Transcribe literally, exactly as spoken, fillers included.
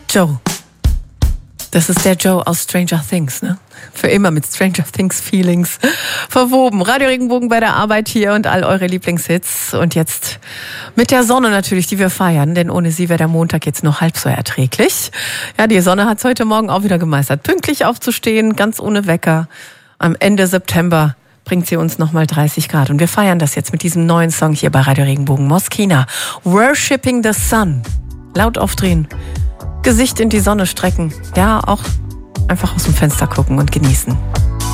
Joe. Das ist der Joe aus Stranger Things, ne? Für immer mit Stranger Things Feelings verwoben. Radio Regenbogen bei der Arbeit hier und all eure Lieblingshits. Und jetzt mit der Sonne natürlich, die wir feiern, denn ohne sie wäre der Montag jetzt nur halb so erträglich. Ja, die Sonne hat es heute Morgen auch wieder gemeistert. Pünktlich aufzustehen, ganz ohne Wecker. Am Ende September bringt sie uns nochmal dreißig Grad. Und wir feiern das jetzt mit diesem neuen Song hier bei Radio Regenbogen. Moskina, Worshipping the Sun. Laut aufdrehen. Gesicht in die Sonne strecken. Ja, auch einfach aus dem Fenster gucken und genießen.